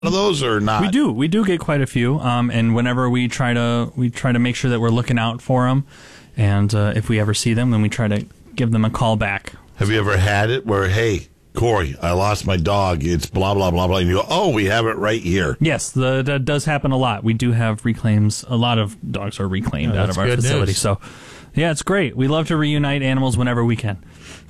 of those or not? We do get quite a few, and whenever we try to make sure that we're looking out for them, and if we ever see them, then we try to give them a call back. Have you ever had it where, hey, Corey, I lost my dog, it's blah, blah, blah, blah, and you go, oh, we have it right here? Yes, that does happen a lot. We do have reclaims. A lot of dogs are reclaimed out of our facility. So, yeah, it's great. We love to reunite animals whenever we can.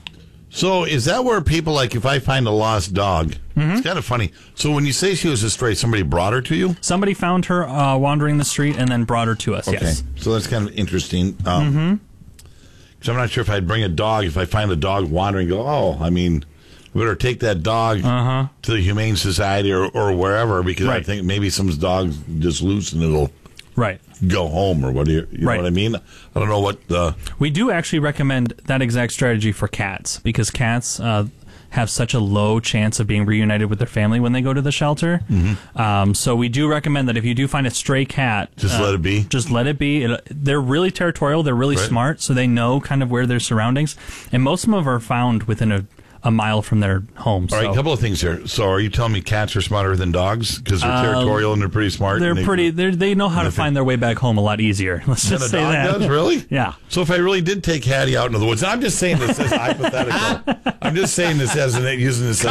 So is that where people, like, if I find a lost dog, it's kind of funny. So when you say she was a stray, somebody brought her to you? Somebody found her wandering the street and then brought her to us, yes. So that's kind of interesting. Because I'm not sure if I'd bring a dog, if I find a dog wandering, go, we better take that dog to the Humane Society or wherever, because I think maybe some dogs just loose and it'll go home, or what do you know what I mean? I don't know what the... We do actually recommend that exact strategy for cats, because cats have such a low chance of being reunited with their family when they go to the shelter. So we do recommend that if you do find a stray cat... Just let it be? Just let it be. They're really territorial. They're really smart, so they know kind of where their surroundings. And most of them are found within a mile from their homes. All right, a couple of things here. So are you telling me cats are smarter than dogs because they're territorial and they're pretty smart? They know how to find their way back home a lot easier. Let's just say that. Dog does, really? Yeah. So if I really did take Hattie out into the woods, and I'm just saying this as hypothetical. I'm just saying this as using this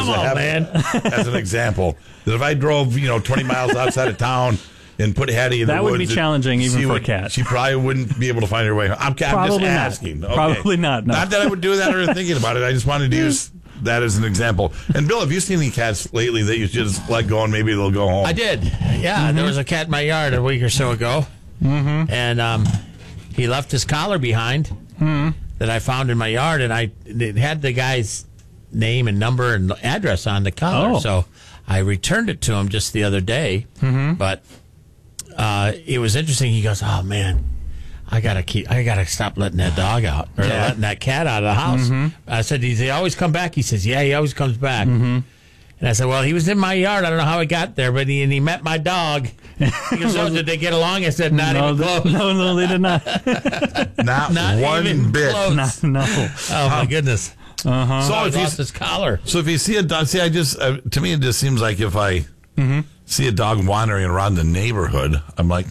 as an example. That if I drove 20 miles outside of town and put Hattie in the woods, that would be challenging even for a cat. She probably wouldn't be able to find her way home. I'm just asking. Okay. Probably not. No. Not that I would do that or thinking about it. I just wanted to use that as an example. And Bill, have you seen any cats lately that you just let go and maybe they'll go home? I did. Yeah, there was a cat in my yard a week or so ago, and he left his collar behind that I found in my yard, and it had the guy's name and number and address on the collar. So I returned it to him just the other day, but it was interesting. He goes, "Oh man, I gotta stop letting that dog out, or letting that cat out of the house." I said, "Does he always come back?" He says, "Yeah, he always comes back." And I said, "Well, he was in my yard. I don't know how he got there, but he met my dog." He goes, "Oh, did they get along?" I said, "Not even close." No, they did not. not one even bit. Close. No. Oh my goodness. So if he lost his collar. So if you see a dog, to me it just seems like if I see a dog wandering around the neighborhood, I'm like,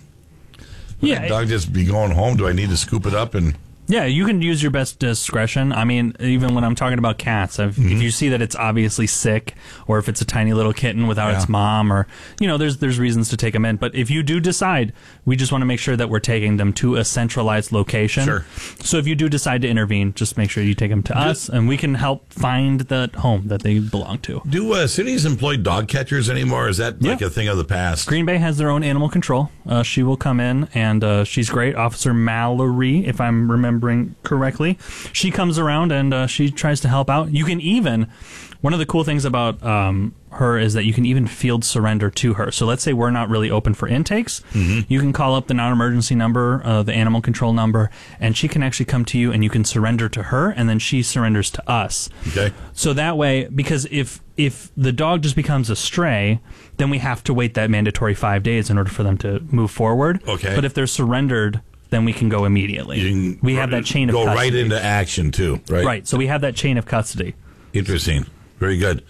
the dog just be going home. Do I need to scoop it up and? Yeah, you can use your best discretion. I mean, even when I'm talking about cats, if you see that it's obviously sick, or if it's a tiny little kitten without its mom, or, there's reasons to take them in. But if you do decide, we just want to make sure that we're taking them to a centralized location. Sure. So if you do decide to intervene, just make sure you take them to us, and we can help find the home that they belong to. Do cities employ dog catchers anymore? Or is that like a thing of the past? Green Bay has their own animal control. She will come in, and she's great. Officer Mallory, if I'm remembering correctly. She comes around and she tries to help out. You can even, one of the cool things about her is that you can even field surrender to her. So let's say we're not really open for intakes. You can call up the non-emergency number, the animal control number, and she can actually come to you and you can surrender to her, and then she surrenders to us. Okay. So that way, because if the dog just becomes a stray, then we have to wait that mandatory 5 days in order for them to move forward. Okay. But if they're surrendered, then we can go immediately. We have that chain of custody. Go right into action, too, right? Right, so we have that chain of custody. Interesting. Very good.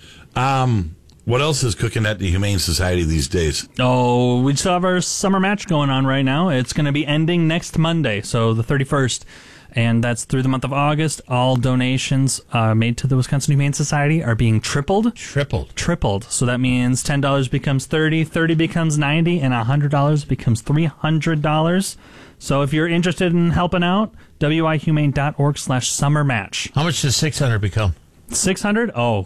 What else is cooking at the Humane Society these days? Oh, we still have our summer match going on right now. It's going to be ending next Monday, so the 31st. And that's through the month of August. All donations made to the Wisconsin Humane Society are being tripled. Tripled. So that means $10 becomes $30, $30 becomes $90, and $100 becomes $300. So if you're interested in helping out, wihumane.org/summer match. How much does 600 become? 600? Oh,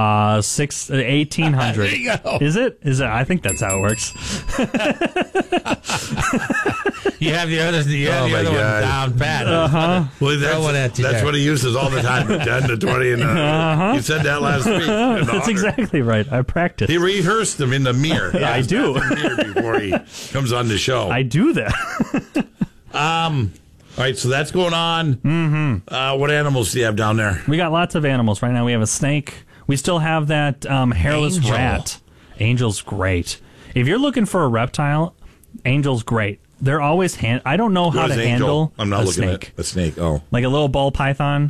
1,800. There you go. Is it? I think that's how it works. You have the other one down pat. Well, that's what he uses all the time, 10 to 20. And, you said that last week. That's exactly right. I practiced. He rehearsed them in the mirror. I do. In the mirror before he comes on the show. I do that. All right, so that's going on. What animals do you have down there? We got lots of animals. Right now we have a snake. We still have that hairless rat. Angel's great. If you're looking for a reptile, Angel's great. They're always I don't know how to handle I'm not a looking snake. at a snake. Oh, like a little ball python.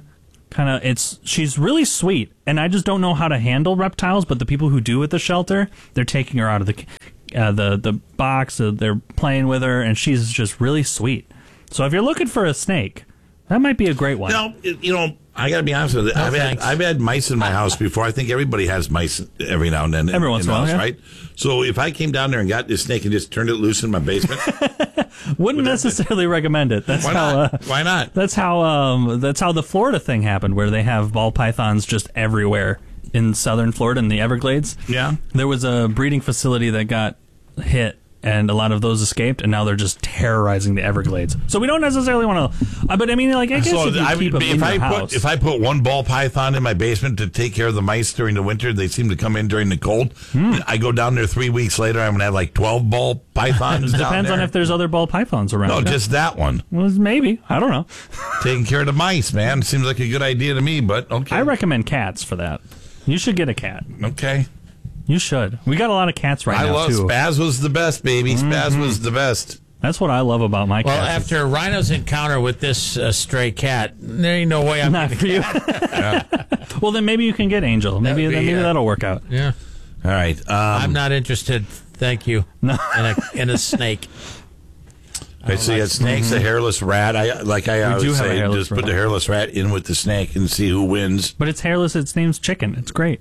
she's really sweet, and I just don't know how to handle reptiles, but the people who do at the shelter, they're taking her out of the box, they're playing with her, and she's just really sweet. So if you're looking for a snake, that might be a great one. Now, I got to be honest with you. I've had mice in my house before. I think everybody has mice every now and then. Every once in a while, right? So if I came down there and got this snake and just turned it loose in my basement, wouldn't necessarily recommend it. That's why not? Why not? That's how the Florida thing happened, where they have ball pythons just everywhere in southern Florida in the Everglades. Yeah, there was a breeding facility that got hit, and a lot of those escaped, and now they're just terrorizing the Everglades. So we don't necessarily want to. But I mean, I guess if you keep them in your house. If I put one ball python in my basement to take care of the mice during the winter, they seem to come in during the cold. I go down there 3 weeks later, I'm going to have like 12 ball pythons. It depends on if there's other ball pythons around. No, just that one. Well, maybe. I don't know. Taking care of the mice, man. Seems like a good idea to me, but okay. I recommend cats for that. You should get a cat. Okay. You should. We got a lot of cats now, too. Spaz was the best, baby. Spaz was the best. That's what I love about my cat. Well, after Rhino's encounter with this stray cat, there ain't no way I'm not for you. Well, then maybe you can get Angel. Maybe that'll work out. Yeah. All right. I'm not interested. Thank you. No. In a snake. So you had snakes, a hairless rat. I always say, just put the hairless rat in with the snake and see who wins. But it's hairless. Its name's Chicken. It's great.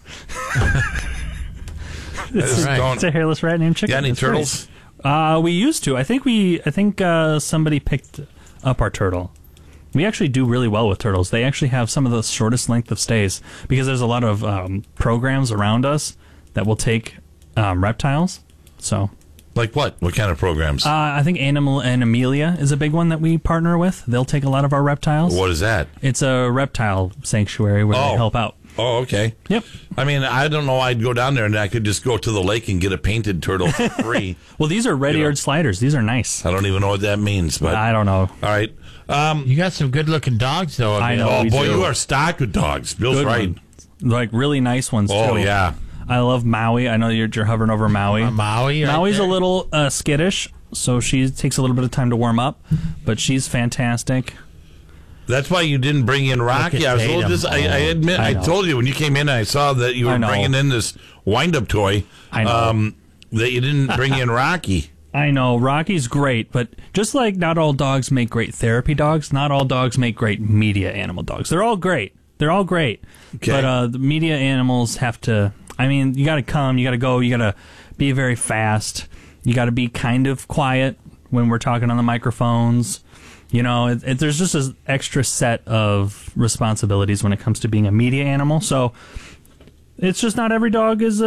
It's a hairless rat named Chicken. Got any turtles? We used to. I think somebody picked up our turtle. We actually do really well with turtles. They actually have some of the shortest length of stays because there's a lot of programs around us that will take reptiles. So, like what? What kind of programs? I think Animal and Amelia is a big one that we partner with. They'll take a lot of our reptiles. What is that? It's a reptile sanctuary where they help out. Oh, okay. Yep. I mean, I don't know. I'd go down there and I could just go to the lake and get a painted turtle for free. Well, these are red-eared sliders. These are nice. I don't even know what that means, but I don't know. All right. You got some good-looking dogs, though. I know. Oh, boy, you are stocked with dogs. Bill's good right. Ones. Like really nice ones, too. Oh, yeah. I love Maui. I know you're hovering over Maui. Maui. Maui's a little skittish, so she takes a little bit of time to warm up, but she's fantastic. That's why you didn't bring in Rocky. I was a little I admit, I told you when you came in, I saw that you were bringing in this wind-up toy. I know. That you didn't bring in Rocky. I know. Rocky's great, but just like not all dogs make great therapy dogs, not all dogs make great media animal dogs. They're all great. Okay. But the media animals have to, I mean, you got to come, you got to go, you got to be very fast. You got to be kind of quiet when we're talking on the microphones. You know, there's just an extra set of responsibilities when it comes to being a media animal. So it's just not every dog is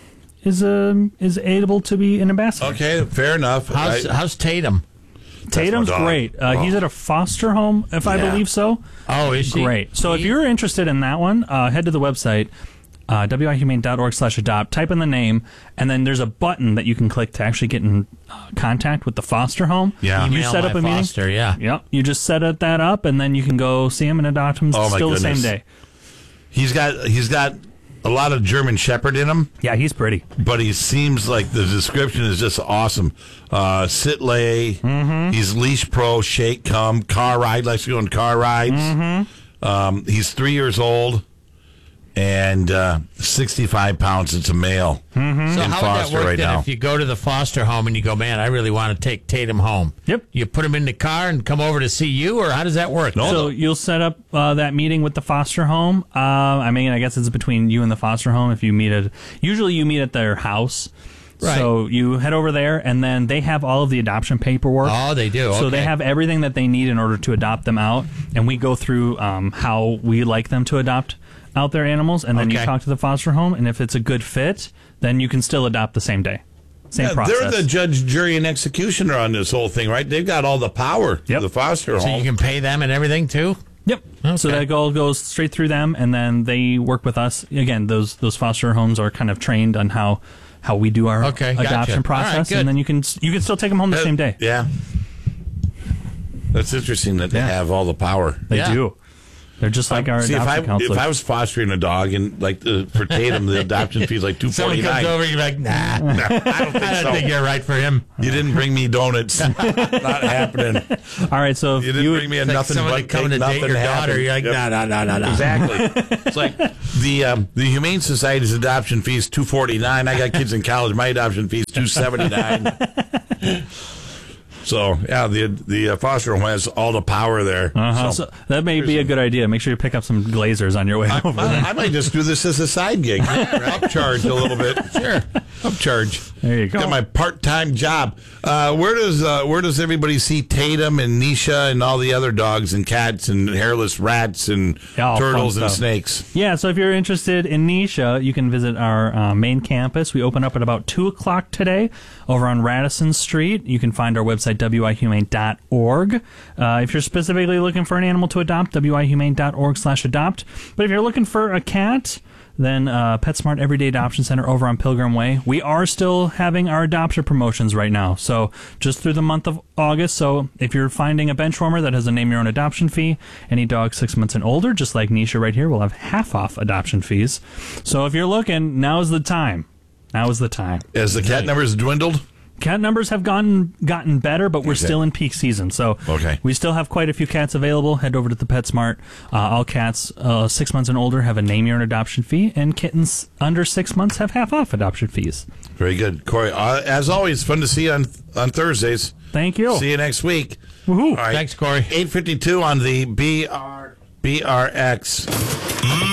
able to be an ambassador. Okay, fair enough. How's Tatum? Tatum's great. He's at a foster home, if I believe so. Oh, is she? Great. So if you're interested in that one, head to the website. wihumane.org/adopt, type in the name, and then there's a button that you can click to actually get in contact with the foster home. Yeah. You set up a meeting. Foster, yeah. Yep. You just set that up, and then you can go see him and adopt him still the same day. He's got a lot of German Shepherd in him. Yeah, he's pretty. But he seems like the description is just awesome. Sit, lay. Mm-hmm. He's leash pro, shake, come, car ride. Likes to go on car rides. Mm-hmm. He's 3 years old. And 65 pounds. It's a male. Mm-hmm. So how would that work right then now. if you go to the foster home and you go, man, I really want to take Tatum home? Yep. You put him in the car and come over to see you, or how does that work? So you'll set up that meeting with the foster home. I mean, I guess it's between you and the foster home. If you usually you meet at their house. Right. So you head over there, and then they have all of the adoption paperwork. Oh, they do. So they have everything that they need in order to adopt them out, and we go through how we like them to adopt out their animals, and then you talk to the foster home, and if it's a good fit, then you can still adopt the same day. Same process. They're the judge, jury, and executioner on this whole thing, right? They've got all the power. Yep. The foster home. So you can pay them and everything too? Yep. Okay. So that all goes straight through them, and then they work with us. Again, those foster homes are kind of trained on how we do our adoption process, and then you can still take them home the same day. Yeah. That's interesting that they have all the power. They do. They're just like our See, adoption counselors. if I was fostering a dog and for Tatum, the adoption fee is like Someone $249. comes over, you're like, nah. I don't think I so. don't think you're right for him. You didn't bring me donuts. Not happening. All right, so if You didn't bring me a It's like nothing someone but coming to date your daughter. You're like, no. Exactly. It's like the Humane Society's adoption fee is $249. I got kids in college. My adoption fee is $279. So yeah, the foster home has all the power there. So that may be a good idea. Make sure you pick up some glazers on your way over there. I might just do this as a side gig. Upcharge a little bit. Sure. Upcharge. There you go. Got my part-time job. Where does everybody see Tatum and Nisha and all the other dogs and cats and hairless rats and Yeah, turtles fun and stuff. snakes? Yeah, so if you're interested in Nisha, you can visit our main campus. We open up at about 2 o'clock today over on Radisson Street. You can find our website, wihumane.org. If you're specifically looking for an animal to adopt, wihumane.org/adopt. But if you're looking for a cat, then PetSmart Everyday Adoption Center over on Pilgrim Way. We are still having our adoption promotions right now, so just through the month of August. So if you're finding a benchwarmer that has a name your own adoption fee, any dog 6 months and older, just like Nisha right here, will have half off adoption fees. So if you're looking, now's the time. Now is the time. As the cat numbers dwindled? Cat numbers have gotten better, but we're Okay. still in peak season. So Okay. we still have quite a few cats available. Head over to the PetSmart. All cats 6 months and older have a name your own adoption fee, and kittens under 6 months have half off adoption fees. Very good. Corey, as always, fun to see you on Thursdays. Thank you. See you next week. Woohoo. All right. Thanks, Corey. 8:52 on the BRX.